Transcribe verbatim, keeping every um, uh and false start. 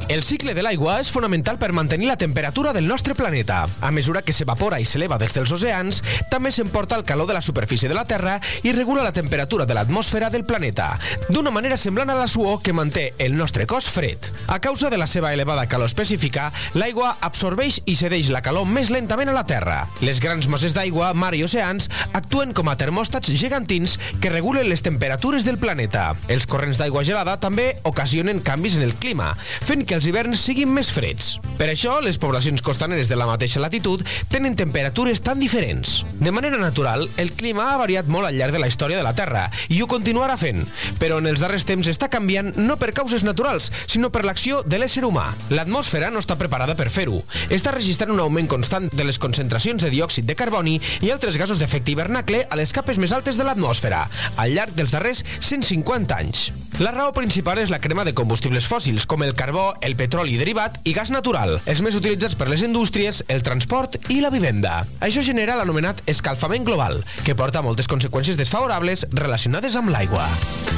El cicle de l'aigua és fonamental per mantenir la temperatura del nostre planeta. A mesura que s'evapora i s'eleva des dels oceans, també s'emporta el calor de la superfície de la Terra i regula la temperatura de l'atmosfera del planeta, d'una manera semblant a la suor que manté el nostre cos fred. A causa de la seva elevada calor específica, l'aigua absorbeix i cedeix la calor més lentament a la Terra. Les grans masses d'aigua, mar i oceans actuen com a termòstats gegantins que regulen les temperatures del planeta. Els corrents d'aigua gelada també ocasionen canvis en el clima, fent que els hiverns siguin més freds. Per això, les poblacions costaneres de la mateixa latitud tenen temperatures tan diferents. De manera natural, el clima ha variat molt al llarg de la història de la Terra i ho continuarà fent, però en els darrers temps està canviant no per causes naturals, sinó per l'acció de l'ésser humà. L'atmosfera no està preparada per fer-ho. Està registrant un augment constant de les concentracions de diòxid de carboni i altres gasos d'efecte hivernacle a les capes més altes de l'atmosfera, al llarg dels darrers cent cinquanta anys. La raó principal és la crema de combustibles fòssils, com el carbó, el petroli derivat i gas natural, els més utilitzats per les indústries, el transport i la vivenda. Això genera l'anomenat escalfament global, que porta a moltes conseqüències desfavorables relacionades amb l'aigua.